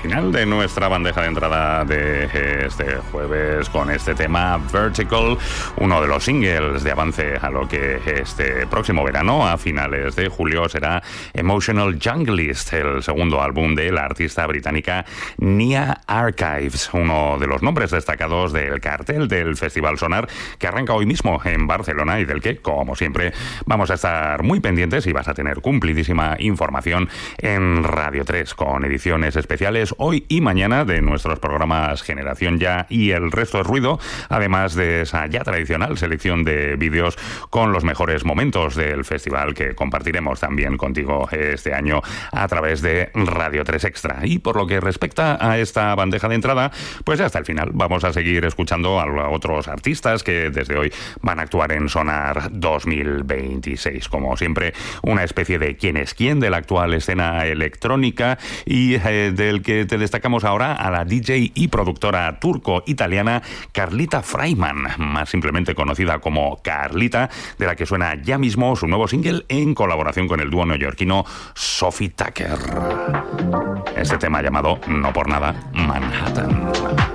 final de nuestra bandeja de entrada de este jueves con este tema Vertical, uno de los singles de avance a lo que este próximo verano, a finales de julio, será Emotional Junglist, el segundo álbum de la artista británica Nia Archives, uno de los nombres destacados del cartel del Festival Sonar, que arranca hoy mismo en Barcelona y del que, como siempre, vamos a estar muy pendientes y vas a tener cumplidísima información en Radio 3, con ediciones especiales hoy y mañana de nuestros programas Generación Ya y El Resto es Ruido, además de esa ya tradicional selección de vídeos con los mejores momentos del festival que compartiremos también contigo este año a través de Radio 3 Extra. Y por lo que respecta a esta bandeja de entrada, pues ya hasta el final vamos a seguir escuchando a otros artistas que desde hoy van a actuar en Sonar 2026. Como siempre, una especie de quién es quién de la actual escena electrónica y del que te destacamos ahora a la DJ y productora turco-italiana Carlita Freiman, más simplemente conocida como Carlita, de la que suena ya mismo su nuevo single en colaboración con el dúo neoyorquino Sophie Tucker. Este tema llamado No por nada Manhattan.